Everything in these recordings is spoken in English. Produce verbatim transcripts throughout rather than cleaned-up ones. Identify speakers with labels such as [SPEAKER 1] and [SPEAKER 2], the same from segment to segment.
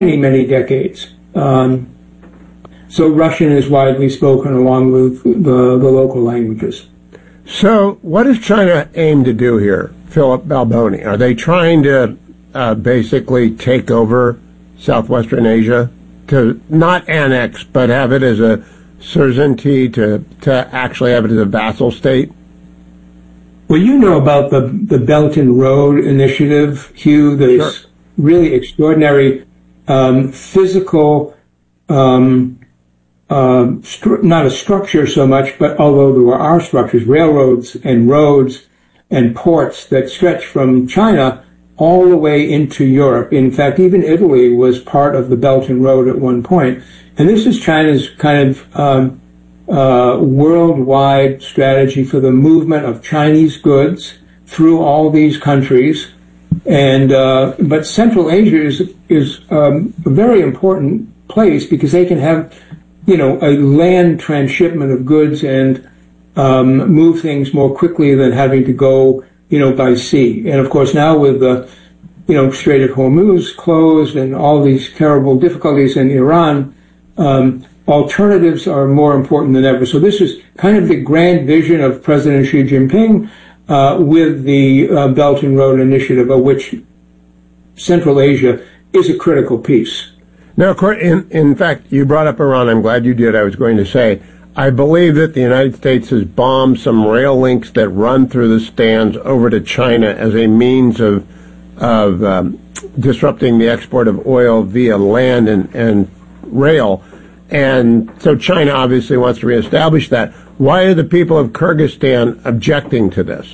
[SPEAKER 1] many decades. Um, so Russian is widely spoken along with the, the local languages.
[SPEAKER 2] So what does China aim to do here, Philip Balboni? Are they trying to uh, basically take over Southwestern Asia, to not annex, but have it as a suzerainty, to, to actually have it as a vassal state?
[SPEAKER 1] Well, you know about the, the Belt and Road Initiative, Hugh, this sure. really extraordinary um, physical, um, uh, stru- not a structure so much, but although there are structures, railroads and roads and ports that stretch from China all the way into Europe. In fact, even Italy was part of the Belt and Road at one point. And this is China's kind of um, uh, worldwide strategy for the movement of Chinese goods through all these countries. And uh, but Central Asia is is um, a very important place because they can have, you know, a land transshipment of goods and um, move things more quickly than having to go, you know, by sea. And of course, now with the, you know, Strait of Hormuz closed and all these terrible difficulties in Iran, um, alternatives are more important than ever. So this is kind of the grand vision of President Xi Jinping uh, with the uh, Belt and Road Initiative, of which Central Asia is a critical piece.
[SPEAKER 2] Now, in, in fact, you brought up Iran. I'm glad you did. I was going to say, I believe that the United States has bombed some rail links that run through the stands over to China as a means of of um, disrupting the export of oil via land and, and rail. And so China obviously wants to reestablish that. Why are the people of Kyrgyzstan objecting to this?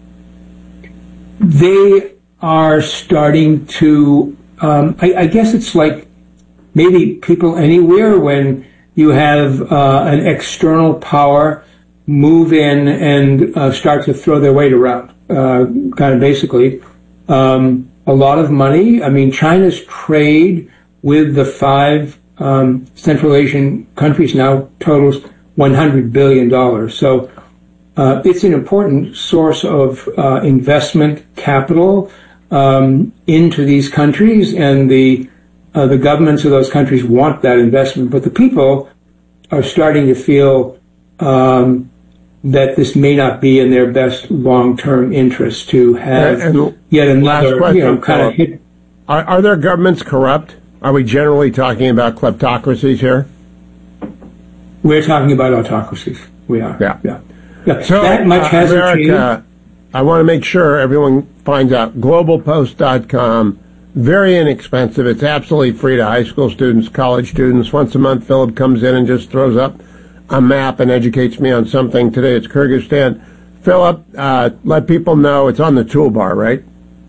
[SPEAKER 1] They are starting to, um, I, I guess it's like maybe people anywhere when you have uh, an external power move in and uh, start to throw their weight around, uh, kind of basically. Um, a lot of money. I mean, China's trade with the five um, Central Asian countries now totals one hundred billion dollars. So uh, it's an important source of uh, investment capital um, into these countries, and the uh, the governments of those countries want that investment. But the people are starting to feel um, that this may not be in their best long-term interest to have
[SPEAKER 2] and, and
[SPEAKER 1] yet another, question, you know, kind of hit.
[SPEAKER 2] Are, are their governments corrupt? Are we generally talking about kleptocracies here?
[SPEAKER 1] We're talking about autocracies. We are.
[SPEAKER 2] Yeah.
[SPEAKER 1] Yeah. yeah.
[SPEAKER 2] So,
[SPEAKER 1] that much
[SPEAKER 2] uh,
[SPEAKER 1] hasn't
[SPEAKER 2] America,
[SPEAKER 1] changed.
[SPEAKER 2] I want to make sure everyone finds out. global post dot com, very inexpensive. It's absolutely free to high school students, college students. Once a month, Philip comes in and just throws up a map and educates me on something. Today it's Kyrgyzstan. Philip, uh, let people know it's on the toolbar, right?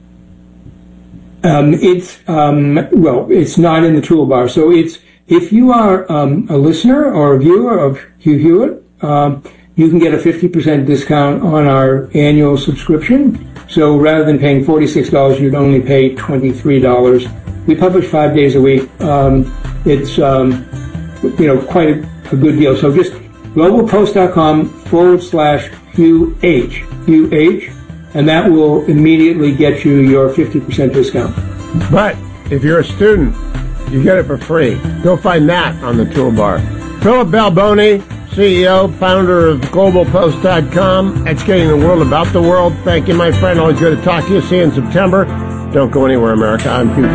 [SPEAKER 1] Um, it's, um, well, it's not in the toolbar. So it's, if you are um, a listener or a viewer of Hugh Hewitt, um, you can get a fifty percent discount on our annual subscription. So rather than paying forty-six dollars, you'd only pay twenty-three dollars. We publish five days a week. Um, it's, um, you know, quite a a good deal. So just global post dot com forward slash Hugh H, Hugh H, and that will immediately get you your fifty percent discount.
[SPEAKER 2] But if you're a student, you get it for free. Go find that on the toolbar. Philip Balboni, C E O, founder of global post dot com, educating the world about the world. Thank you, my friend. Always good to talk to you. See you in September. Don't go anywhere, America. I'm Hugh.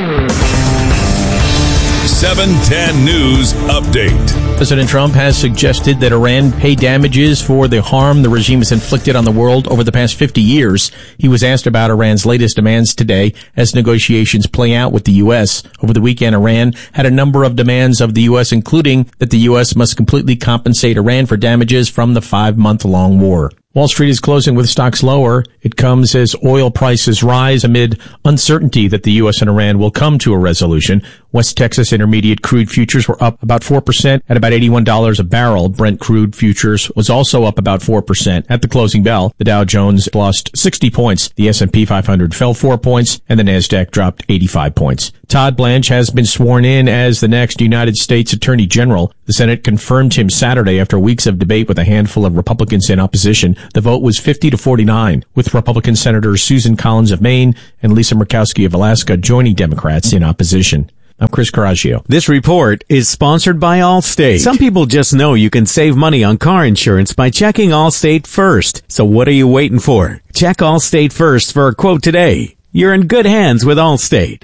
[SPEAKER 3] seven ten News Update.
[SPEAKER 4] President Trump has suggested that Iran pay damages for the harm the regime has inflicted on the world over the past fifty years. He was asked about Iran's latest demands today as negotiations play out with the U S. Over the weekend, Iran had a number of demands of the U S, including that the U S must completely compensate Iran for damages from the five-month-long war. Wall Street is closing with stocks lower. It comes as oil prices rise amid uncertainty that the U S and Iran will come to a resolution. West Texas Intermediate crude futures were up about four percent at about eighty-one dollars a barrel. Brent crude futures was also up about four percent. At the closing bell, the Dow Jones lost sixty points. The S and P five hundred fell four points, and the Nasdaq dropped eighty-five points. Todd Blanche has been sworn in as the next United States Attorney General. The Senate confirmed him Saturday after weeks of debate with a handful of Republicans in opposition. The vote was fifty to forty-nine, with Republican Senators Susan Collins of Maine and Lisa Murkowski of Alaska joining Democrats in opposition. I'm Chris Coraggio.
[SPEAKER 5] This report is sponsored by Allstate. Some people just know you can save money on car insurance by checking Allstate first. So what are you waiting for? Check Allstate first for a quote today. You're in good hands with Allstate.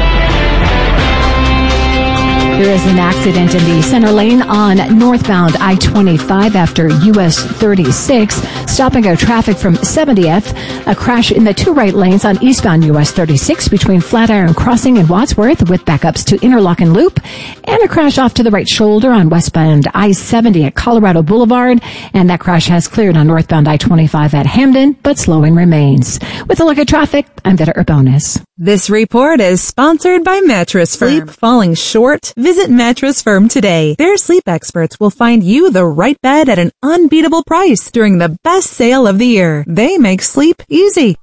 [SPEAKER 6] There is an accident in the center lane on northbound I twenty-five after U S thirty-six, stopping our traffic from seventieth. A crash in the two right lanes on eastbound U S thirty-six between Flatiron Crossing and Wadsworth with backups to Interlochen Loop, and a crash off to the right shoulder on westbound I seventy at Colorado Boulevard, and that crash has cleared on northbound I twenty-five at Hamden, but slowing remains. With a look at traffic, I'm Vita Urbonis.
[SPEAKER 7] This report is sponsored by Mattress Firm. Sleep falling short? Visit Mattress Firm today. Their sleep experts will find you the right bed at an unbeatable price during the best sale of the year. They make sleep easy.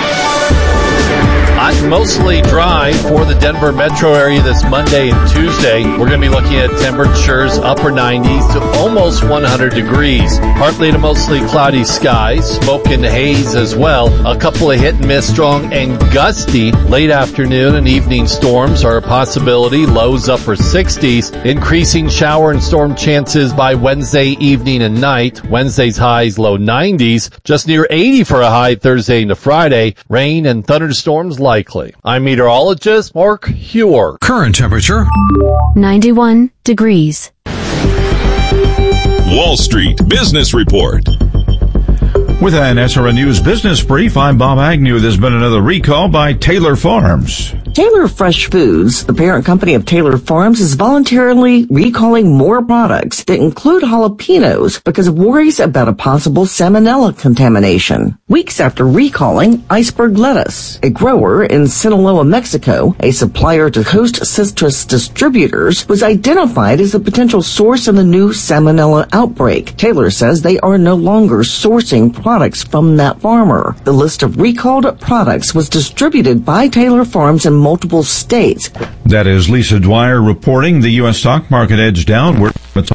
[SPEAKER 8] Hot, mostly dry for the Denver metro area this Monday and Tuesday. We're going to be looking at temperatures upper nineties to almost one hundred degrees. Partly to mostly cloudy skies, smoke and haze as well. A couple of hit and miss, strong and gusty. Late afternoon and evening storms are a possibility. Lows upper sixties. Increasing shower and storm chances by Wednesday evening and night. Wednesday's highs low nineties. Just near eighty for a high Thursday into Friday. Rain and thunderstorms likely. I'm meteorologist Mark Hewer.
[SPEAKER 3] Current temperature
[SPEAKER 9] ninety-one degrees.
[SPEAKER 3] Wall Street Business Report. With an S R N News Business Brief, I'm Bob Agnew. There's been another recall by Taylor Farms.
[SPEAKER 10] Taylor Fresh Foods, the parent company of Taylor Farms, is voluntarily recalling more products that include jalapenos because of worries about a possible salmonella contamination. Weeks after recalling iceberg lettuce, a grower in Sinaloa, Mexico, a supplier to Host Citrus Distributors, was identified as a potential source in the new salmonella outbreak. Taylor says they are no longer sourcing products from that farmer. The list of recalled products was distributed by Taylor Farms in multiple states.
[SPEAKER 3] That is Lisa Dwyer reporting. The U S stock market edged downward.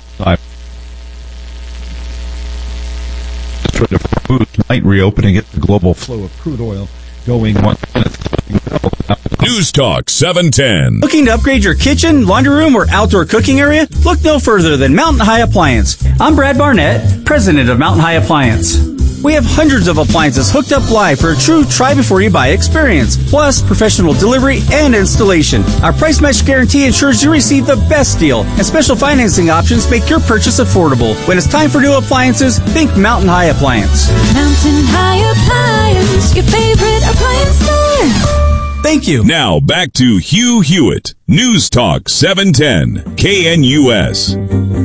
[SPEAKER 3] Foods might reopen and get the global flow of crude oil going one minute. News Talk seven ten.
[SPEAKER 11] Looking to upgrade your kitchen, laundry room, or outdoor cooking area? Look no further than Mountain High Appliance. I'm Brad Barnett, president of Mountain High Appliance. We have hundreds of appliances hooked up live for a true try-before-you-buy experience, plus professional delivery and installation. Our price match guarantee ensures you receive the best deal, and special financing options make your purchase affordable. When it's time for new appliances, think Mountain High Appliance.
[SPEAKER 9] Mountain High Appliance, your favorite appliance store.
[SPEAKER 11] Thank you.
[SPEAKER 3] Now back to Hugh Hewitt, News Talk seven ten, K N U S.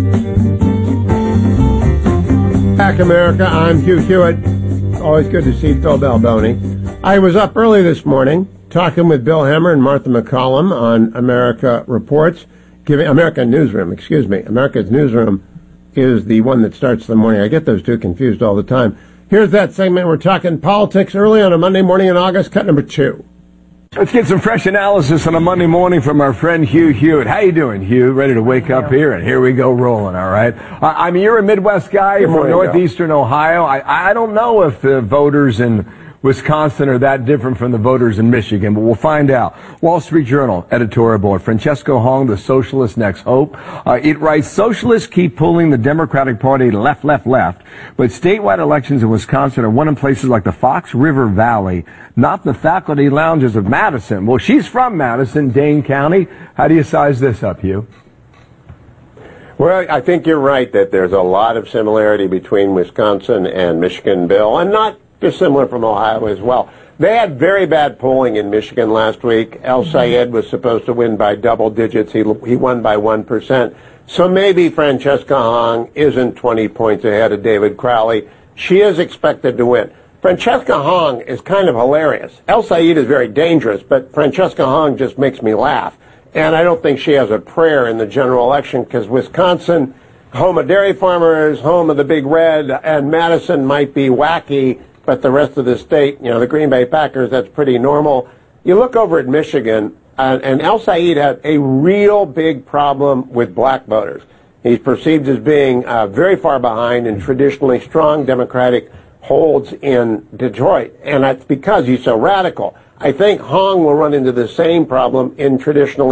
[SPEAKER 2] Back America, I'm Hugh Hewitt. Always good to see Phil Balboni. I was up early this morning talking with Bill Hemmer and Martha McCollum on America Reports, giving America Newsroom, excuse me. America's Newsroom is the one that starts the morning. I get those two confused all the time. Here's that segment. We're talking politics early on a Monday morning in August, cut number two.
[SPEAKER 12] Let's get some fresh analysis on a Monday morning from our friend Hugh Hewitt. How you doing, Hugh? Ready to wake up here? And here we go rolling, all right? Uh, I mean, you're a Midwest guy. You're from northeastern Ohio. I, I don't know if the voters in Wisconsin are that different from the voters in Michigan, but we'll find out. Wall Street Journal editorial board, Francesco Hong, the Socialist Next Hope. Uh, it writes, socialists keep pulling the Democratic Party left, left, left, but statewide elections in Wisconsin are won in places like the Fox River Valley, not the faculty lounges of Madison. Well, she's from Madison, Dane County. How do you size this up, Hugh?
[SPEAKER 2] Well, I think you're right that there's a lot of similarity between Wisconsin and Michigan, Bill, and not dissimilar from Ohio as well. They had very bad polling in Michigan last week. El Sayed was supposed to win by double digits. He, he won by one percent. So maybe Francesca Hong isn't twenty points ahead of David Crowley. She is expected to win. Francesca Hong is kind of hilarious. El Sayed is very dangerous, but Francesca Hong just makes me laugh. And I don't think she has a prayer in the general election because Wisconsin, home of dairy farmers, home of the Big Red, and Madison might be wacky, but the rest of the state, you know, the Green Bay Packers, that's pretty normal. You look over at Michigan, uh, and El Sayed had a real big problem with black voters. He's perceived as being uh, very far behind in traditionally strong Democratic holds in Detroit, and that's because he's so radical. I think Hong will run into the same problem in traditionally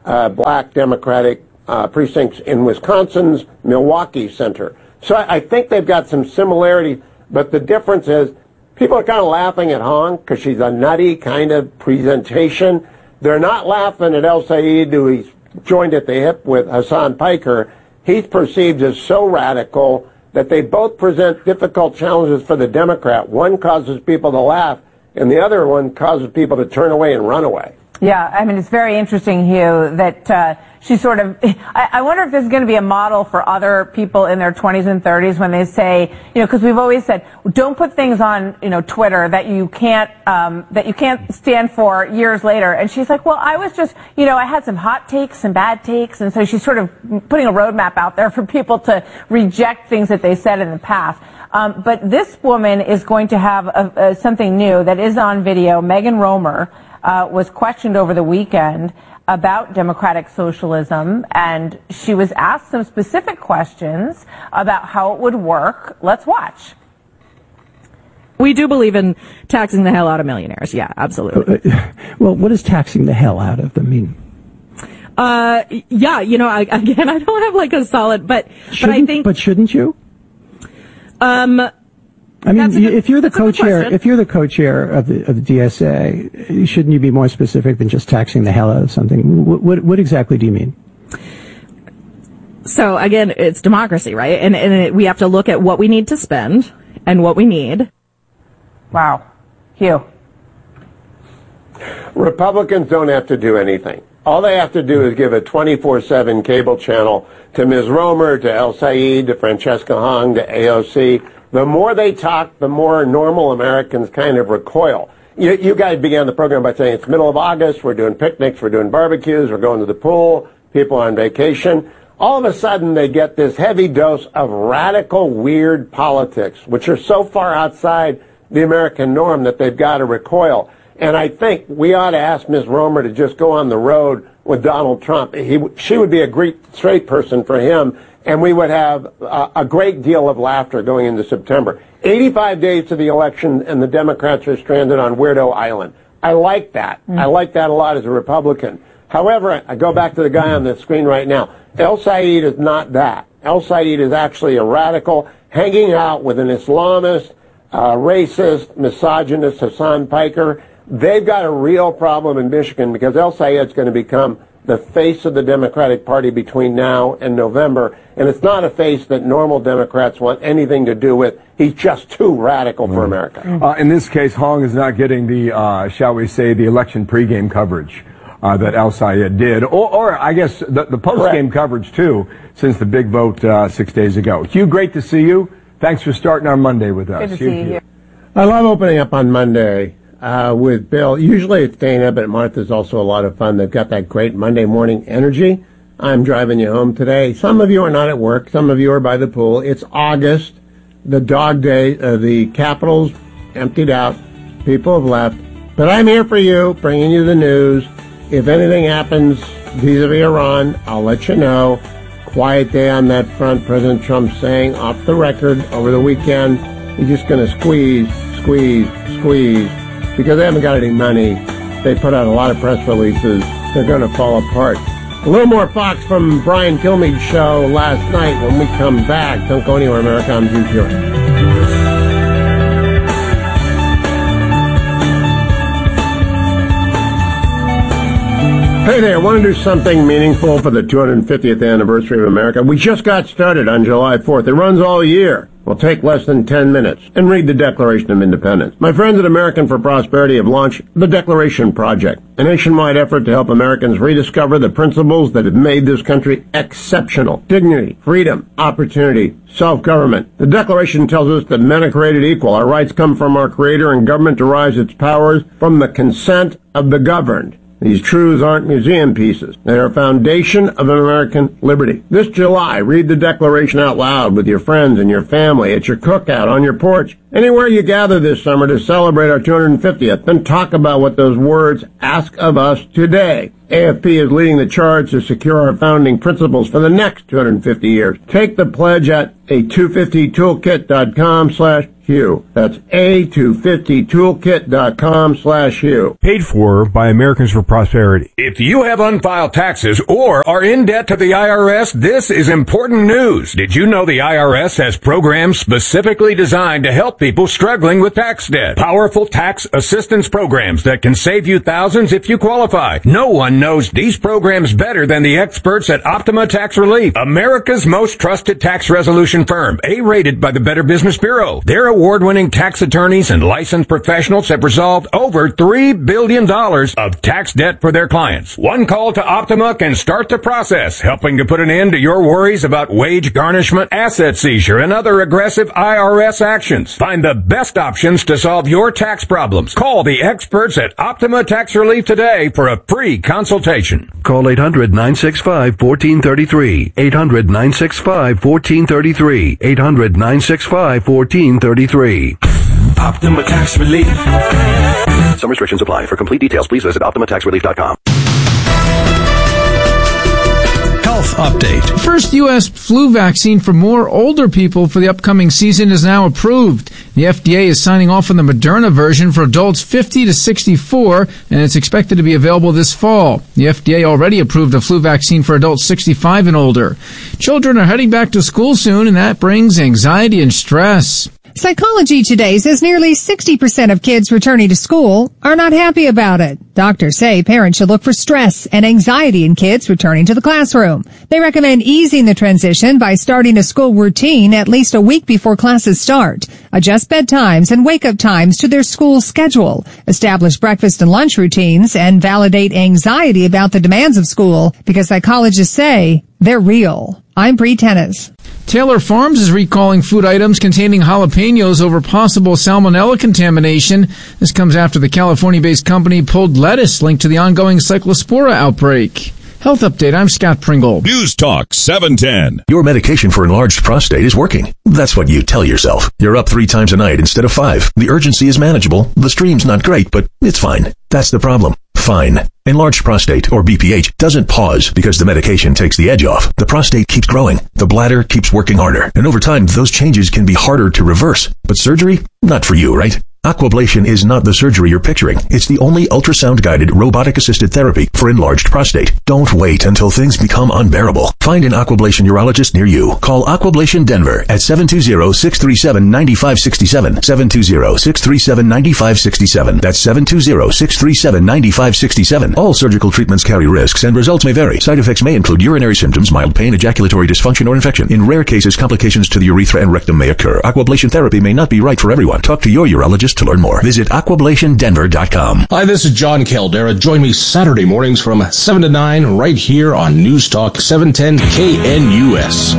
[SPEAKER 2] uh, black Democratic uh, precincts in Wisconsin's Milwaukee Center. So I, I think they've got some similarity, but the difference is people are kind of laughing at Hong because she's a nutty kind of presentation. They're not laughing at El Sayed, who he's joined at the hip with Hassan Piker. He's perceived as so radical that they both present difficult challenges for the Democrat. One causes people to laugh, and the other one causes people to turn away and run away.
[SPEAKER 13] Yeah, I mean, it's very interesting, Hugh, that uh, she sort of, I, I wonder if this is going to be a model for other people in their twenties and thirties when they say, you know, because we've always said, don't put things on, you know, Twitter that you can't, um, that you can't stand for years later. And she's like, well, I was just, you know, I had some hot takes, some bad takes. And so she's sort of putting a roadmap out there for people to reject things that they said in the past. Um, but this woman is going to have a, a, something new that is on video. Megan Romer uh, was questioned over the weekend about democratic socialism, and she was asked some specific questions about how it would work. Let's watch.
[SPEAKER 14] We do believe in taxing the hell out of millionaires. Yeah, absolutely.
[SPEAKER 15] Uh, well, what does taxing the hell out of them mean?
[SPEAKER 14] Uh, yeah, you know, I, again, I don't have like a solid, but, but I think.
[SPEAKER 15] But shouldn't you?
[SPEAKER 14] Um,
[SPEAKER 15] I mean, good, if you're the co-chair, if you're the co-chair of the of the D S A, shouldn't you be more specific than just taxing the hell out of something? What what, what exactly do you mean?
[SPEAKER 14] So again, it's democracy, right? And and it, we have to look at what we need to spend and what we need.
[SPEAKER 13] Wow, Hugh.
[SPEAKER 2] Republicans don't have to do anything. All they have to do is give a twenty-four seven cable channel to Miz Romer, to El Sayed, to Francesca Hong, to A O C. The more they talk, the more normal Americans kind of recoil. You, you guys began the program by saying it's middle of August, we're doing picnics, we're doing barbecues, we're going to the pool, people are on vacation. All of a sudden they get this heavy dose of radical, weird politics, which are so far outside the American norm that they've got to recoil. And I think we ought to ask Miz Romer to just go on the road with Donald Trump. He, she would be a great straight person for him, and we would have a, a great deal of laughter going into September. eighty-five days to the election, and the Democrats are stranded on Weirdo Island. I like that. Mm. I like that a lot as a Republican. However, I go back to the guy on the screen right now. El Sayed is not that. El Sayed is actually a radical hanging out with an Islamist, uh, racist, misogynist Hassan Piker. They've got a real problem in Michigan because El Sayed's going to become the face of the Democratic Party between now and November, and it's not a face that normal Democrats want anything to do with. He's just too radical for America.
[SPEAKER 12] Uh, in this case, Hong is not getting the, uh, shall we say, the election pregame coverage uh, that El Sayed did, or, or I guess the, the postgame coverage too, since the big vote uh, six days ago. Hugh, great to see you. Thanks for starting our Monday with us.
[SPEAKER 13] Good to see you here.
[SPEAKER 2] I love opening up on Monday. Uh, with Bill. Usually it's Dana, but Martha's also a lot of fun. They've got that great Monday morning energy. I'm driving you home today. Some of you are not at work. Some of you are by the pool. It's August, the dog day. Uh, the Capitol's emptied out. People have left. But I'm here for you, bringing you the news. If anything happens vis-a-vis Iran, I'll let you know. Quiet day on that front. President Trump saying off the record over the weekend, he's just going to squeeze, squeeze, squeeze. Because they haven't got any money, they put out a lot of press releases. They're going to fall apart. A little more Fox from Brian Kilmeade's show last night when we come back. Don't go anywhere, America. I'm Hugh Hewitt. Hey there, want to do something meaningful for the two hundred fiftieth anniversary of America? We just got started on July fourth. It runs all year. Will take less than ten minutes and read the Declaration of Independence. My friends at American for Prosperity have launched the Declaration Project, a nationwide effort to help Americans rediscover the principles that have made this country exceptional. Dignity, freedom, opportunity, self-government. The Declaration tells us that men are created equal. Our rights come from our Creator, and government derives its powers from the consent of the governed. These truths aren't museum pieces. They are a foundation of American liberty. This July, read the Declaration out loud with your friends and your family, at your cookout, on your porch, anywhere you gather this summer to celebrate our two hundred fiftieth. Then talk about what those words ask of us today. A F P is leading the charge to secure our founding principles for the next two hundred fifty years. Take the pledge at a two fifty toolkit dot com slash Hugh. That's a two fifty toolkit dot com slash Hugh.
[SPEAKER 12] Paid for by Americans for Prosperity.
[SPEAKER 16] If you have unfiled taxes or are in debt to the I R S, this is important news. Did you know the I R S has programs specifically designed to help people struggling with tax debt? Powerful tax assistance programs that can save you thousands if you qualify. No one knows these programs better than the experts at Optima Tax Relief, America's most trusted tax resolution firm, A-rated by the Better Business Bureau. Their award-winning tax attorneys and licensed professionals have resolved over three billion dollars of tax debt for their clients. One call to Optima can start the process, helping to put an end to your worries about wage garnishment, asset seizure, and other aggressive I R S actions. Find the best options to solve your tax problems. Call the experts at Optima Tax Relief today for a free consultation.
[SPEAKER 17] Call eight hundred nine six five one four three three. eight hundred nine six five one four three three. eight hundred nine six five one four three three.
[SPEAKER 18] Optima Tax Relief.
[SPEAKER 17] Some restrictions apply. For complete details, please visit optima tax relief dot com.
[SPEAKER 19] Health update. First U S flu vaccine for more older people for the upcoming season is now approved. The F D A is signing off on the Moderna version for adults fifty to sixty-four, and it's expected to be available this fall. The F D A already approved a flu vaccine for adults sixty-five and older. Children are heading back to school soon, and that brings anxiety and stress.
[SPEAKER 20] Psychology Today says nearly sixty percent of kids returning to school are not happy about it. Doctors say parents should look for stress and anxiety in kids returning to the classroom. They recommend easing the transition by starting a school routine at least a week before classes start. Adjust bedtimes and wake-up times to their school schedule. Establish breakfast and lunch routines and validate anxiety about the demands of school because psychologists say they're real. I'm Bree Tennis.
[SPEAKER 19] Taylor Farms is recalling food items containing jalapenos over possible salmonella contamination. This comes after the California-based company pulled lettuce linked to the ongoing Cyclospora outbreak. Health update, I'm Scott Pringle.
[SPEAKER 3] News Talk seven ten.
[SPEAKER 21] Your medication for enlarged prostate is working. That's what you tell yourself. You're up three times a night instead of five. The urgency is manageable. The stream's not great, but it's fine. That's the problem. Fine. Enlarged prostate, or B P H, doesn't pause because the medication takes the edge off. The prostate keeps growing. The bladder keeps working harder. And over time, those changes can be harder to reverse. But surgery? Not for you, right? Aquablation is not the surgery you're picturing. It's the only ultrasound-guided, robotic-assisted therapy for enlarged prostate. Don't wait until things become unbearable. Find an Aquablation urologist near you. Call Aquablation Denver at seven two zero, six three seven, nine five six seven, seven two zero, six three seven, nine five six seven. That's seven two zero, six three seven, nine five six seven. All surgical treatments carry risks, and results may vary. Side effects may include urinary symptoms, mild pain, ejaculatory dysfunction, or infection. In rare cases, complications to the urethra and rectum may occur. Aquablation therapy may not be right for everyone. Talk to your urologist to learn more. Visit aquablation denver dot com.
[SPEAKER 22] Hi, this is John Caldera. Join me Saturday mornings from seven to nine right here on News Talk seven ten K N U S.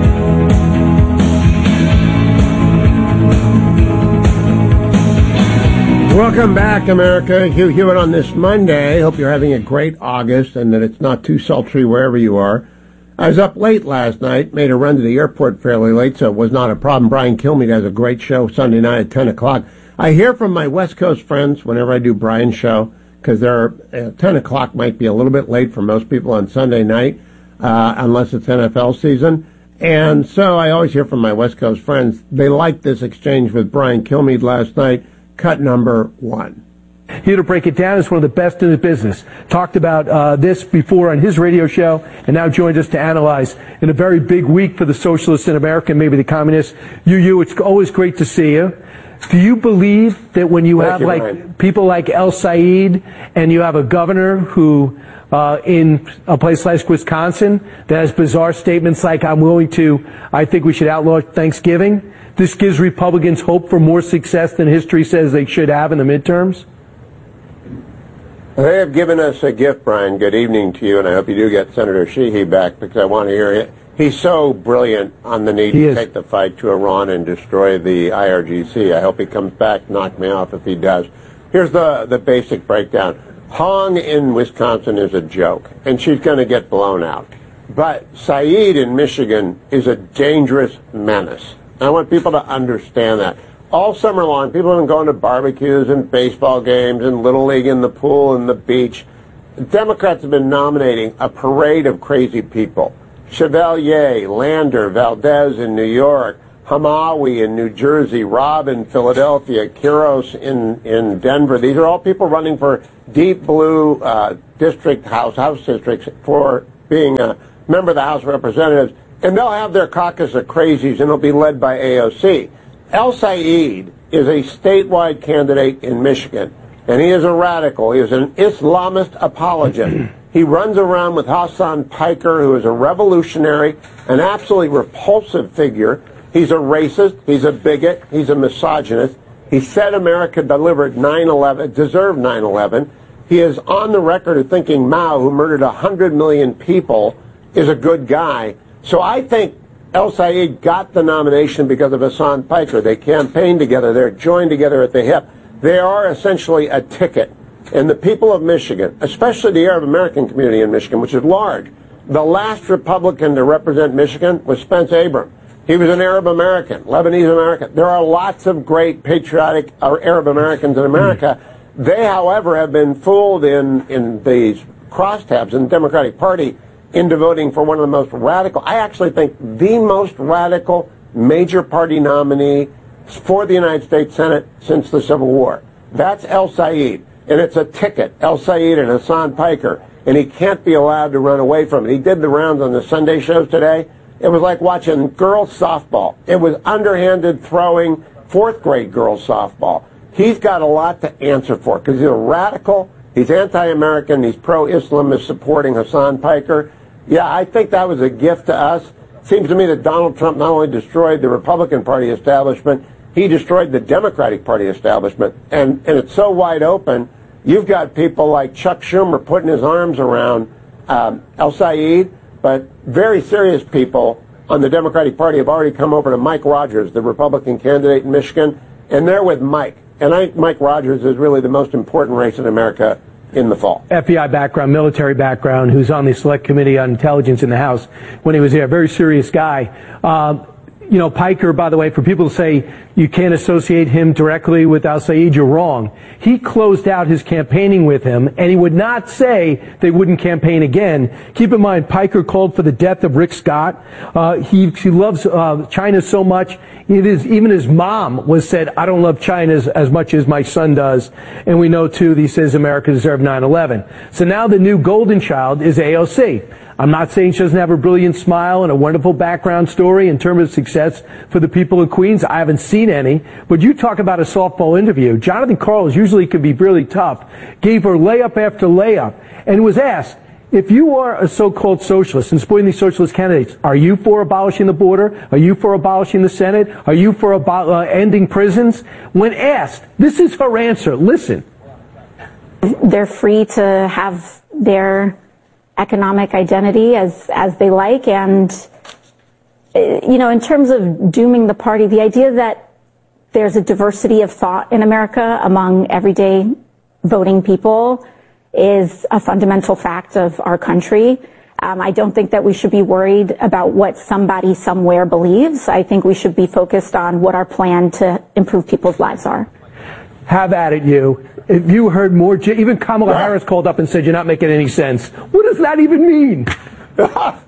[SPEAKER 2] Welcome back, America. Hugh Hewitt on this Monday. Hope you're having a great August and that it's not too sultry wherever you are. I was up late last night, made a run to the airport fairly late, so it was not a problem. Brian Kilmeade has a great show Sunday night at ten o'clock. I hear from my West Coast friends whenever I do Brian's show, because they're uh, ten o'clock might be a little bit late for most people on Sunday night, uh, unless it's N F L season. And so I always hear from my West Coast friends. They liked this exchange with Brian Kilmeade last night, cut number one.
[SPEAKER 23] Here to break it down is one of the best in the business. Talked about uh, this before on his radio show, and now joined us to analyze in a very big week for the socialists in America, maybe the communists. You, you, it's always great to see you. Do you believe that when you
[SPEAKER 2] Thank
[SPEAKER 23] have
[SPEAKER 2] you,
[SPEAKER 23] like
[SPEAKER 2] Brian.
[SPEAKER 23] people like El Said and you have a governor who uh, in a place like Wisconsin that has bizarre statements like, I'm willing to, I think we should outlaw Thanksgiving, this gives Republicans hope for more success than history says they should have in the midterms?
[SPEAKER 2] They have given us a gift, Brian. Good evening to you, and I hope you do get Senator Sheehy back because I want to hear it. He's so brilliant on the need
[SPEAKER 23] He
[SPEAKER 2] to
[SPEAKER 23] is.
[SPEAKER 2] take the fight to Iran and destroy the I R G C. I hope he comes back, knock me off if he does. Here's the, the basic breakdown. Hong in Wisconsin is a joke, and she's going to get blown out. But Said in Michigan is a dangerous menace. I want people to understand that. All summer long, people have been going to barbecues and baseball games and Little League in the pool and the beach. Democrats have been nominating a parade of crazy people. Chevalier, Lander, Valdez in New York, Hamawi in New Jersey, Robb in Philadelphia, Quiros in, in Denver. These are all people running for deep blue uh, district house, house districts for being a member of the House of Representatives. And they'll have their caucus of crazies, and it'll be led by A O C. El Said is a statewide candidate in Michigan, and he is a radical. He is an Islamist apologist. He runs around with Hassan Piker, who is a revolutionary, an absolutely repulsive figure. He's a racist. He's a bigot. He's a misogynist. He said America delivered nine eleven, deserved nine eleven. He is on the record of thinking Mao, who murdered one hundred million people, is a good guy. So I think El Said got the nomination because of Hassan Piker. They campaigned together. They're joined together at the hip. They are essentially a ticket. And the people of Michigan, especially the Arab American community in Michigan, which is large, the last Republican to represent Michigan was Spence Abrams. He was an Arab American, Lebanese American. There are lots of great patriotic Arab Americans in America. They, however, have been fooled in, in these crosstabs in the Democratic Party into voting for one of the most radical, I actually think the most radical major party nominee for the United States Senate since the Civil War. That's El Said, and it's a ticket, El Said and Hassan Piker, and he can't be allowed to run away from it. He did the rounds on the Sunday shows today. It was like watching girls softball. It was underhanded throwing, fourth grade girls softball. He's got a lot to answer for because he's a radical, he's anti-American, he's pro-Islamist supporting Hassan Piker. Yeah, I think that was a gift to us. Seems to me that Donald Trump not only destroyed the Republican Party establishment, he destroyed the Democratic Party establishment. And, and it's so wide open, you've got people like Chuck Schumer putting his arms around um, El Said, but very serious people on the Democratic Party have already come over to Mike Rogers, the Republican candidate in Michigan, and they're with Mike. And I think Mike Rogers is really the most important race in America in the fall.
[SPEAKER 23] F B I background, military background, who's on the Select Committee on Intelligence in the House when he was there. Very serious guy. Um, you know, Piker, by the way, for people to say you can't associate him directly with Al Said, you're wrong. He closed out his campaigning with him, and he would not say they wouldn't campaign again. Keep in mind, Piker called for the death of Rick Scott. Uh, he, he loves uh, China so much. It is, even his mom was said, I don't love China as, as much as my son does. And we know, too, that he says America deserved nine eleven. So now the new golden child is A O C. I'm not saying she doesn't have a brilliant smile and a wonderful background story in terms of success for the people of Queens. I haven't seen any. But you talk about a softball interview. Jonathan Karls usually can be really tough. Gave her layup after layup and was asked, if you are a so-called socialist and supporting these socialist candidates, are you for abolishing the border? Are you for abolishing the Senate? Are you for abo- uh, ending prisons? When asked, this is her answer. Listen.
[SPEAKER 1] They're free to have their economic identity as, as they like. And, you know, in terms of dooming the party, the idea that there's a diversity of thought in America among everyday voting people is a fundamental fact of our country. Um, I don't think that we should be worried about what somebody somewhere believes. I think we should be focused on what our plan to improve people's lives are.
[SPEAKER 23] Have at it, you. If you heard more, even Kamala Harris called up and said you're not making any sense. What does that even mean?
[SPEAKER 2] Well,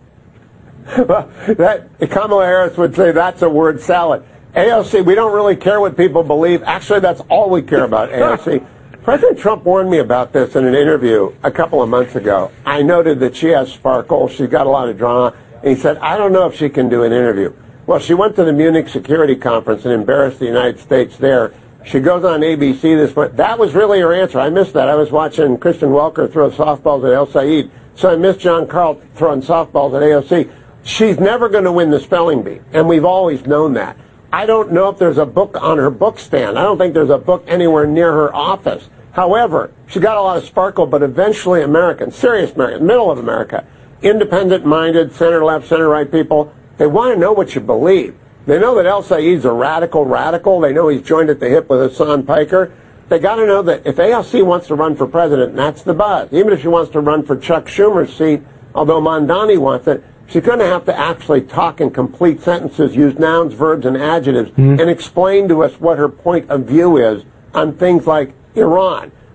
[SPEAKER 2] that, Kamala Harris would say that's a word salad. A O C, we don't really care what people believe. Actually, that's all we care about, A O C. President Trump warned me about this in an interview a couple of months ago. I noted that she has sparkle. She's got a lot of drama. And he said, I don't know if she can do an interview. Well, she went to the Munich Security Conference and embarrassed the United States there. She goes on A B C this morning. That was really her answer. I missed that. I was watching Kristen Welker throw softballs at El Said, so I missed John Karl throwing softballs at A O C. She's never going to win the spelling bee, and we've always known that. I don't know if there's a book on her book stand. I don't think there's a book anywhere near her office. However, she got a lot of sparkle, but eventually American, serious American, middle of America, independent-minded, center-left, center-right people, they want to know what you believe. They know that El Said's a radical radical. They know he's joined at the hip with Hassan Piker. They got to know that if A L C wants to run for president, and that's the buzz. Even if she wants to run for Chuck Schumer's seat, although Mondani wants it, she's going to have to actually talk in complete sentences, use nouns, verbs, and adjectives, mm-hmm. and explain to us what her point of view is on things like Iran.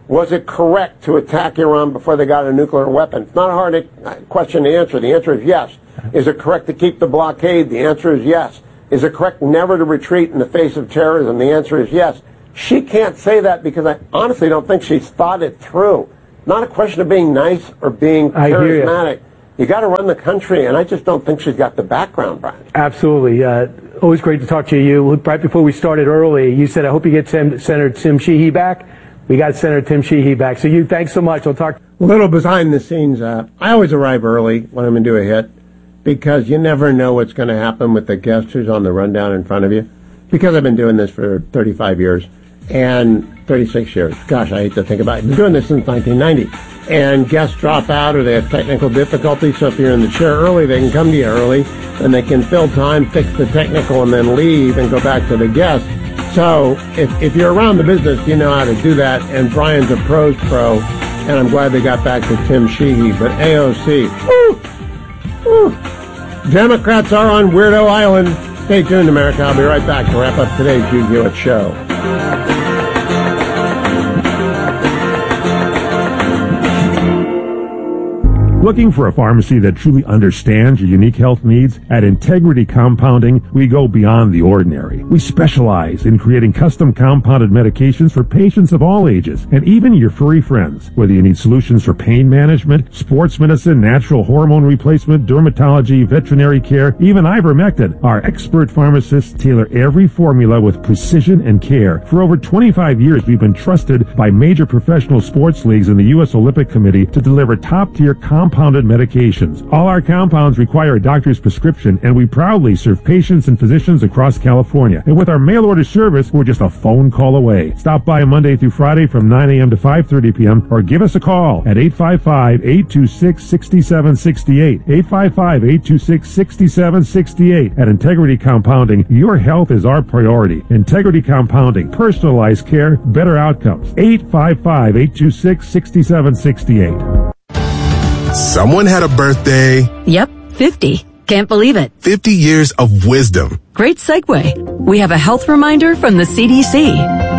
[SPEAKER 2] Was it correct to attack Iran before they got a nuclear weapon? It's not a hard question to answer. The answer is yes. Is it correct to keep the blockade? The answer is yes. Is it correct never to retreat in the face of terrorism? The answer is yes. She can't say that because I honestly don't think she's thought it through. Not a question of being nice or being charismatic. You, you got to run the country, and I just don't think she's got the background, Brian.
[SPEAKER 23] Absolutely. Uh, always great to talk to you. Right before we started early, you said, I hope you get Tim, Senator Tim Sheehy back. We got Senator Tim Sheehy back. So you, thanks so much. I'll talk.
[SPEAKER 2] A little behind the scenes. Uh, I always arrive early when I'm going to do a hit because you never know what's going to happen with the guest who's on the rundown in front of you. Because I've been doing this for thirty-five years and thirty-six years. Gosh, I hate to think about it. I've been doing this since nineteen ninety. And guests drop out or they have technical difficulties. So if you're in the chair early, they can come to you early and they can fill time, fix the technical, and then leave and go back to the guest. So if, if you're around the business, you know how to do that. And Brian's a pro's pro. And I'm glad they got back to Tim Sheehy. But A O C, woo, woo. Democrats are on Weirdo Island. Stay tuned, America. I'll be right back to wrap up today's Hugh Hewitt Show.
[SPEAKER 4] Looking for a pharmacy that truly understands your unique health needs? At Integrity Compounding, we go beyond the ordinary. We specialize in creating custom compounded medications for patients of all ages, and even your furry friends. Whether you need solutions for pain management, sports medicine, natural hormone replacement, dermatology, veterinary care, even ivermectin, our expert pharmacists tailor every formula with precision and care. For over twenty-five years, we've been trusted by major professional sports leagues and the U S Olympic Committee to deliver top-tier compounded medications. All our compounds require a doctor's prescription, and we proudly serve patients and physicians across California. And with our mail order service, we're just a phone call away. Stop by Monday through Friday from nine a.m. to five thirty p.m. or give us a call at eight five five, eight two six, six seven six eight. eight five five, eight two six, six seven six eight. At Integrity Compounding, your health is our priority. Integrity Compounding, personalized care, better outcomes. eight five five, eight two six, six seven six eight.
[SPEAKER 5] Someone had a birthday.
[SPEAKER 6] Yep, fifty. Can't believe it.
[SPEAKER 5] fifty years of wisdom.
[SPEAKER 6] Great segue. We have a health reminder from the C D C.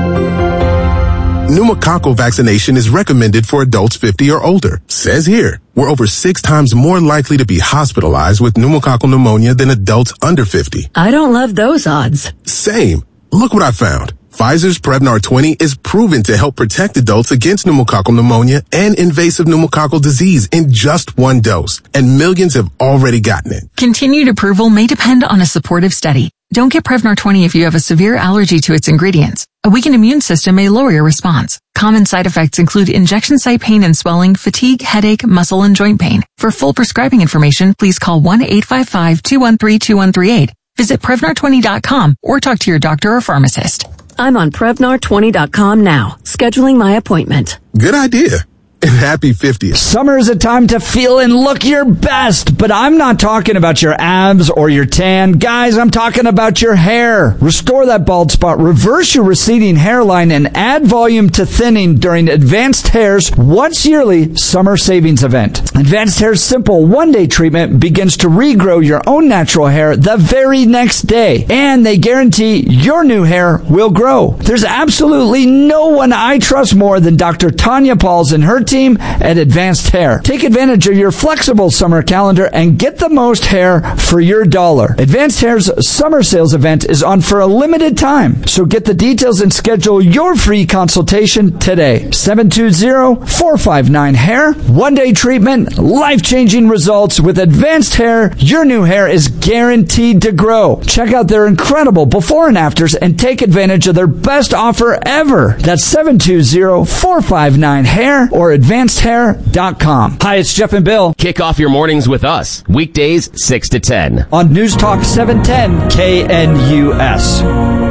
[SPEAKER 5] Pneumococcal vaccination is recommended for adults fifty or older. Says here, we're over six times more likely to be hospitalized with pneumococcal pneumonia than adults under fifty.
[SPEAKER 6] I don't love those odds.
[SPEAKER 5] Same. Look what I found. Pfizer's Prevnar twenty is proven to help protect adults against pneumococcal pneumonia and invasive pneumococcal disease in just one dose, and millions have already gotten it.
[SPEAKER 24] Continued approval may depend on a supportive study. Don't get Prevnar twenty if you have a severe allergy to its ingredients. A weakened immune system may lower your response. Common side effects include injection site pain and swelling, fatigue, headache, muscle, and joint pain. For full prescribing information, please call one eight five five, two one three, two one three eight. Visit Prevnar twenty dot com or talk to your doctor or pharmacist.
[SPEAKER 6] I'm on Prevnar twenty dot com now, scheduling my appointment.
[SPEAKER 5] Good idea. And happy fiftieth.
[SPEAKER 25] Summer is a time to feel and look your best, but I'm not talking about your abs or your tan. Guys, I'm talking about your hair. Restore that bald spot, reverse your receding hairline, and add volume to thinning during Advanced Hair's once yearly summer savings event. Advanced Hair's simple one-day treatment begins to regrow your own natural hair the very next day, and they guarantee your new hair will grow. There's absolutely no one I trust more than Doctor Tanya Pauls and her team at Advanced Hair. Take advantage of your flexible summer calendar and get the most hair for your dollar. Advanced Hair's summer sales event is on for a limited time, so get the details and schedule your free consultation today. seven two zero, four five nine, hair. One-day treatment, life-changing results. With Advanced Hair, your new hair is guaranteed to grow. Check out their incredible before and afters and take advantage of their best offer ever. That's seven two zero, four five nine, hair or advanced hair dot com. Hi, it's Jeff and Bill.
[SPEAKER 26] Kick off your mornings with us. Weekdays, six to ten.
[SPEAKER 25] On News Talk seven ten K N U S.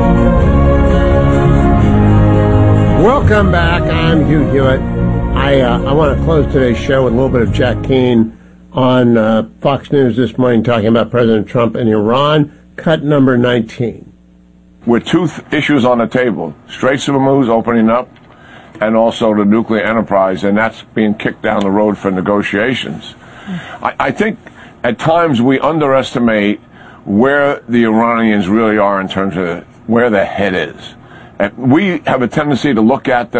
[SPEAKER 2] Welcome back. I'm Hugh Hewitt. I, uh, I want to close today's show with a little bit of Jack Keane on uh, Fox News this morning talking about President Trump and Iran. Cut number nineteen.
[SPEAKER 27] With two th- issues on the table, Straits of Hormuz opening up, and also the nuclear enterprise, and that's being kicked down the road for negotiations. I, I think at times we underestimate where the Iranians really are in terms of where their head is. And we have a tendency to look at them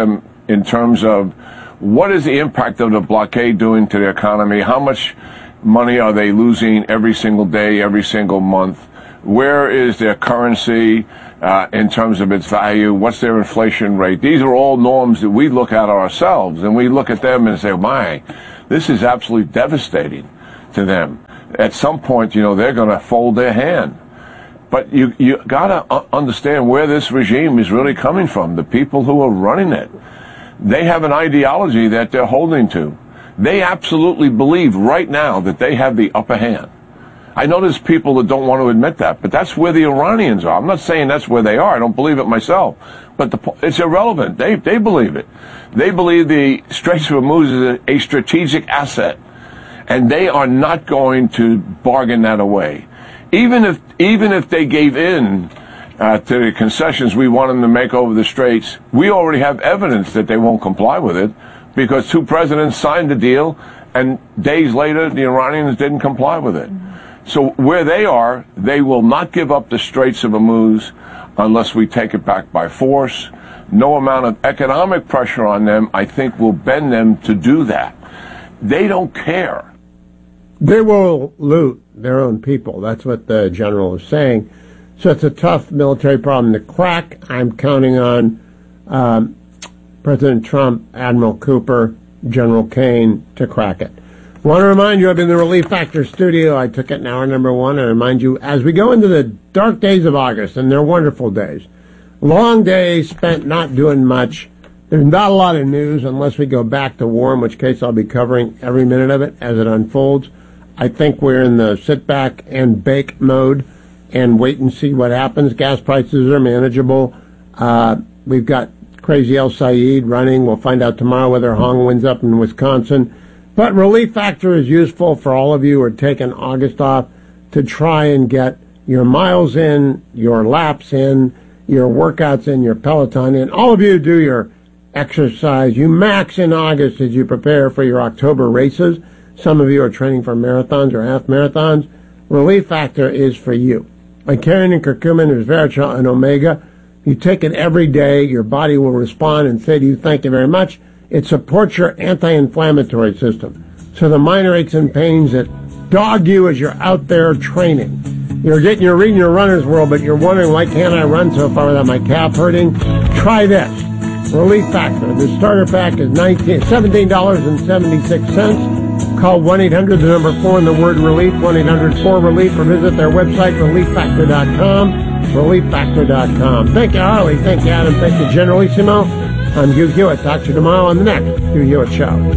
[SPEAKER 27] in terms of what is the impact of the blockade doing to the economy? How much money are they losing every single day, every single month? Where is their currency uh, in terms of its value? What's their inflation rate? These are all norms that we look at ourselves, and we look at them and say, my, this is absolutely devastating to them. At some point, you know, they're going to fold their hand. But you you got to understand where this regime is really coming from, the people who are running it. They have an ideology that they're holding to. They absolutely believe right now that they have the upper hand. I know there's people that don't want to admit that, but that's where the Iranians are. I'm not saying that's where they are. I don't believe it myself. But the, it's irrelevant. They they believe it. They believe the Straits of Hormuz is a, a strategic asset, and they are not going to bargain that away. Even if even if they gave in uh, to the concessions we want them to make over the Straits, we already have evidence that they won't comply with it, because two presidents signed the deal, and days later the Iranians didn't comply with it. So where they are, they will not give up the Straits of Hormuz unless we take it back by force. No amount of economic pressure on them, I think, will bend them to do that. They don't care.
[SPEAKER 2] They will loot their own people. That's what the general is saying. So it's a tough military problem to crack. I'm counting on um, President Trump, Admiral Cooper, General Kane to crack it. I want to remind you, I'm in the Relief Factor studio. I took it in hour number one. I remind you, as we go into the dark days of August, and they're wonderful days, long days spent not doing much. There's not a lot of news unless we go back to war, in which case I'll be covering every minute of it as it unfolds. I think we're in the sit back and bake mode and wait and see what happens. Gas prices are manageable. Uh, we've got crazy El Sayed running. We'll find out tomorrow whether Hong wins up in Wisconsin. But Relief Factor is useful for all of you who are taking August off to try and get your miles in, your laps in, your workouts in, your Peloton in. All of you do your exercise. You max in August as you prepare for your October races. Some of you are training for marathons or half marathons. Relief Factor is for you. Icarian and curcumin, resveratrol, and omega. You take it every day. Your body will respond and say to you, thank you very much. It supports your anti-inflammatory system. So the minor aches and pains that dog you as you're out there training. You're getting, you're reading your Runner's World, but you're wondering, why can't I run so far without my calf hurting? Try this. Relief Factor. The starter pack is nineteen, seventeen dollars and seventy-six cents. Call one eight hundred, the number four, and the word relief, one eight hundred four relief, or visit their website, relief factor dot com, relief factor dot com. Thank you, Harley. Thank you, Adam. Thank you, Generalissimo. I'm Hugh Hewitt. Talk to you tomorrow on the next Hugh Hewitt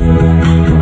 [SPEAKER 2] Show.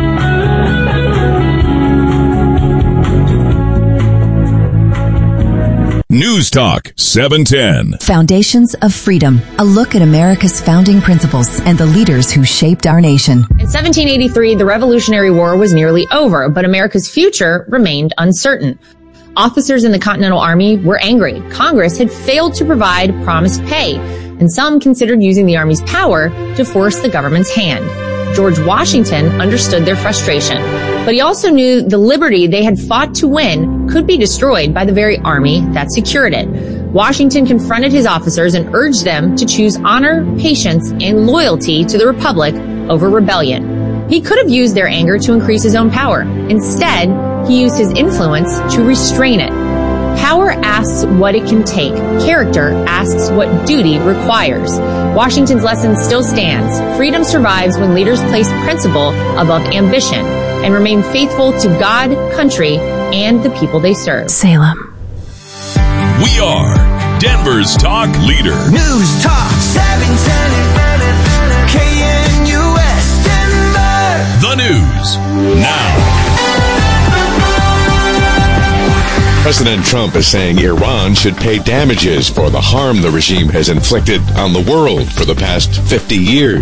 [SPEAKER 3] News Talk seven ten.
[SPEAKER 7] Foundations of Freedom. A look at America's founding principles and the leaders who shaped our nation.
[SPEAKER 8] In seventeen eighty-three, the Revolutionary War was nearly over, but America's future remained uncertain. Officers in the Continental Army were angry. Congress had failed to provide promised pay, and some considered using the Army's power to force the government's hand. George Washington understood their frustration, but he also knew the liberty they had fought to win could be destroyed by the very army that secured it. Washington confronted his officers and urged them to choose honor, patience, and loyalty to the Republic over rebellion. He could have used their anger to increase his own power. Instead, he used his influence to restrain it. Power asks what it can take. Character asks what duty requires. Washington's lesson still stands. Freedom survives when leaders place principle above ambition and remain faithful to God, country, and the people they serve.
[SPEAKER 7] Salem.
[SPEAKER 3] We are Denver's talk leader.
[SPEAKER 18] News Talk seven ten K N U S Denver.
[SPEAKER 3] The news now.
[SPEAKER 9] President Trump is saying Iran should pay damages for the harm the regime has inflicted on the world for the past fifty years.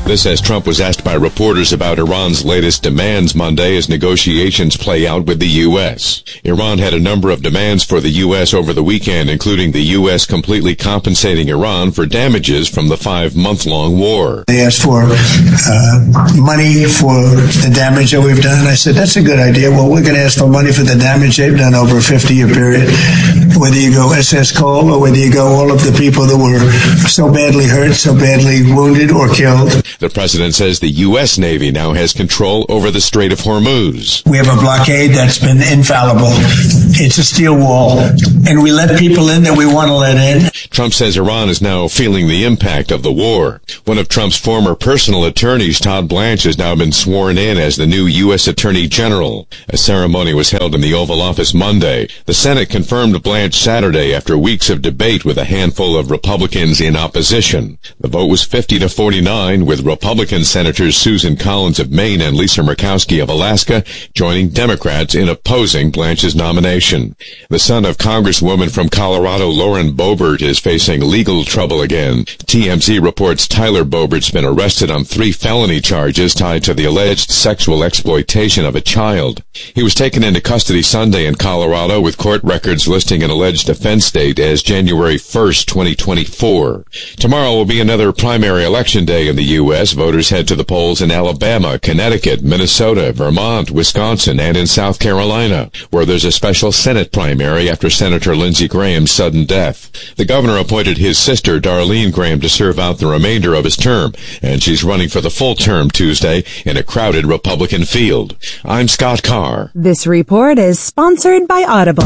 [SPEAKER 9] This as Trump was asked by reporters about Iran's latest demands Monday as negotiations play out with the U S. Iran had a number of demands for the U S over the weekend, including the U S completely compensating Iran for damages from the five-month-long war.
[SPEAKER 10] They asked for uh, money for the damage that we've done. I said, that's a good idea. Well, we're going to ask for money for the damage they've done over a fifty-year period. Whether you go S S Cole or whether you go all of the people that were so badly hurt, so badly wounded or killed.
[SPEAKER 9] The president says the U S. Navy now has control over the Strait of Hormuz.
[SPEAKER 10] We have a blockade that's been infallible. It's a steel wall, and we let people in that we want to let in.
[SPEAKER 9] Trump says Iran is now feeling the impact of the war. One of Trump's former personal attorneys, Todd Blanche, has now been sworn in as the new U S. Attorney General. A ceremony was held in the Oval Office Monday. The Senate confirmed Blanche Saturday after weeks of debate with a handful of Republicans in opposition. The vote was fifty to forty-nine, with Republican Senators Susan Collins of Maine and Lisa Murkowski of Alaska joining Democrats in opposing Blanche's nomination. The son of Congresswoman from Colorado, Lauren Boebert, is facing legal trouble again. T M Z reports Tyler Boebert's been arrested on three felony charges tied to the alleged sexual exploitation of a child. He was taken into custody Sunday in Colorado with court records listing an alleged offense date as January first, twenty twenty-four. Tomorrow will be another primary election day in the U S. Voters head to the polls in Alabama, Connecticut, Minnesota, Vermont, Wisconsin, and in South Carolina, where there's a special Senate primary after Senator Lindsey Graham's sudden death. The governor appointed his sister, Darlene Graham, to serve out the remainder of his term, and she's running for the full term Tuesday in a crowded Republican field. I'm Scott Carr.
[SPEAKER 11] This report is sponsored by Audible.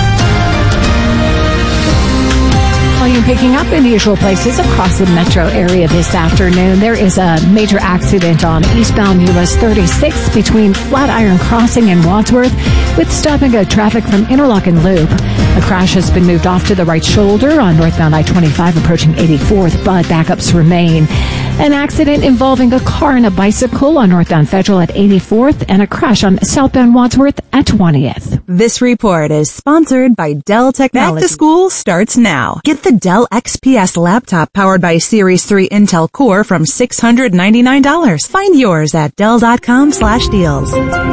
[SPEAKER 12] Volume picking up in the usual places across the metro area this afternoon. There is a major accident on eastbound U S thirty-six between Flatiron Crossing and Wadsworth, with stopping of traffic from Interlochen Loop. A crash has been moved off to the right shoulder on northbound I twenty-five approaching eighty-fourth, but backups remain. An accident involving a car and a bicycle on northbound Federal at eighty-fourth, and a crash on southbound Wadsworth at twentieth.
[SPEAKER 11] This report is sponsored by Dell Technologies. Back to school starts now. Get the Dell X P S laptop powered by Series three Intel Core from six hundred ninety-nine dollars. Find yours at Dell.com slash deals.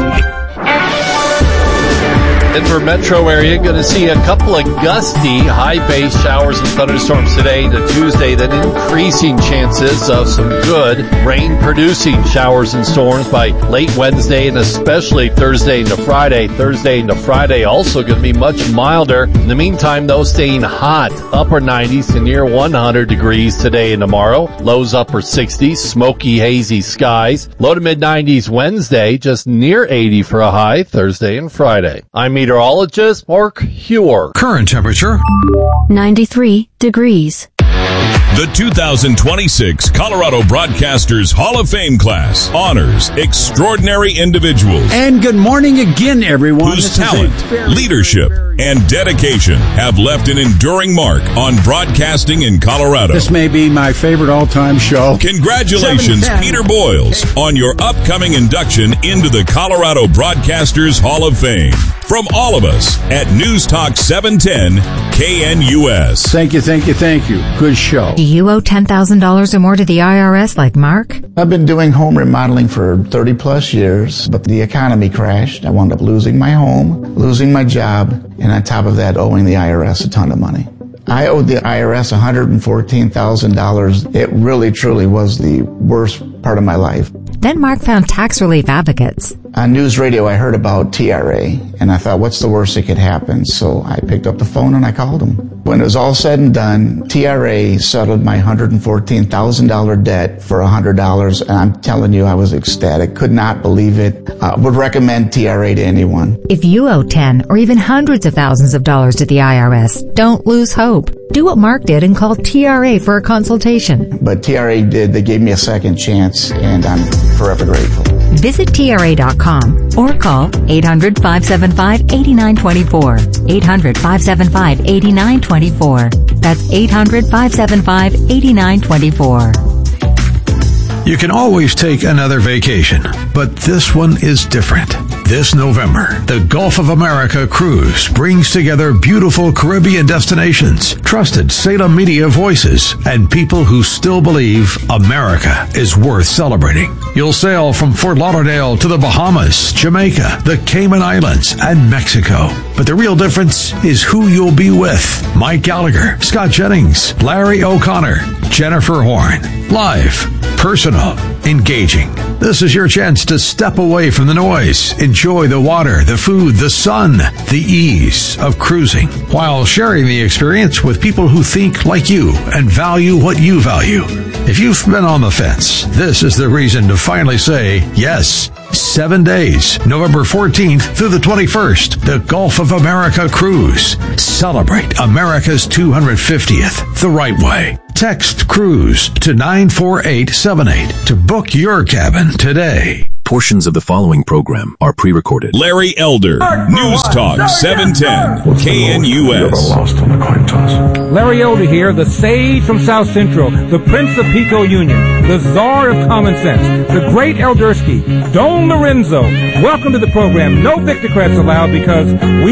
[SPEAKER 13] Denver metro area going to see a couple of gusty high base showers and thunderstorms today to Tuesday, then increasing chances of some good rain producing showers and storms by late Wednesday and especially Thursday into Friday. Thursday into Friday also going to be much milder. In the meantime, though, staying hot, upper nineties to near one hundred degrees today and tomorrow. Lows upper sixties, smoky hazy skies. Low to mid nineties Wednesday, just near eighty for a high Thursday and Friday. I'm meteorologist Mark Hewer.
[SPEAKER 14] Current temperature
[SPEAKER 6] ninety-three degrees.
[SPEAKER 15] The two thousand twenty-six Colorado Broadcasters Hall of Fame class honors extraordinary individuals.
[SPEAKER 14] And good morning again, everyone.
[SPEAKER 15] Whose talent, leadership, and dedication have left an enduring mark on broadcasting in Colorado.
[SPEAKER 14] This may be my favorite all-time show.
[SPEAKER 15] Congratulations, Peter Boyles, on your upcoming induction into the Colorado Broadcasters Hall of Fame. From all of us at News Talk seven ten K N U S.
[SPEAKER 14] Thank you, thank you, thank you. Good show.
[SPEAKER 16] Do you owe ten thousand dollars or more to the I R S like Mark?
[SPEAKER 28] I've been doing home remodeling for thirty plus years, but the economy crashed. I wound up losing my home, losing my job, and on top of that, owing the I R S a ton of money. I owed the I R S one hundred fourteen thousand dollars. It really, truly was the worst part of my life.
[SPEAKER 16] Then Mark found tax relief advocates.
[SPEAKER 28] On news radio, I heard about T R A, and I thought, what's the worst that could happen? So I picked up the phone and I called them. When it was all said and done, T R A settled my one hundred fourteen thousand dollars debt for one hundred dollars, and I'm telling you, I was ecstatic. Could not believe it. I would recommend T R A to anyone.
[SPEAKER 16] If you owe ten or even hundreds of thousands of dollars to the I R S, don't lose hope. Do what Mark did and call T R A for a consultation.
[SPEAKER 28] But T R A did. They gave me a second chance, and I'm forever grateful.
[SPEAKER 16] Visit T R A dot com or call eight hundred, five seven five, eight nine two four. eight hundred, five seven five, eight nine two four. That's eight hundred, five seven five, eight nine two four.
[SPEAKER 14] You can always take another vacation, but this one is different.
[SPEAKER 1] This November, the Gulf of America Cruise brings together beautiful Caribbean destinations, trusted Salem media voices, and people who still believe America is worth celebrating. You'll sail from Fort Lauderdale to the Bahamas, Jamaica, the Cayman Islands, and Mexico. But the real difference is who you'll be with. Mike Gallagher, Scott Jennings, Larry O'Connor, Jennifer Horn. Live, personal, engaging. This is your chance to step away from the noise, enjoy the water, the food, the sun, the ease of cruising, while sharing the experience with people who think like you and value what you value. If you've been on the fence, this is the reason to finally say yes. Seven days, November fourteenth through the twenty-first, the Gulf of America Cruise. Celebrate America's two hundred fiftieth the right way. Text CRUISE to nine four eight seven eight to book your cabin today.
[SPEAKER 4] Portions of the following program are pre-recorded.
[SPEAKER 15] Larry Elder, News Talk seven ten, K N U S.
[SPEAKER 17] Larry Elder here, the sage from South Central, the Prince of Pico Union, the Czar of Common Sense, the Great Eldersky, Don Lorenzo. Welcome to the program. No Victocrats allowed because we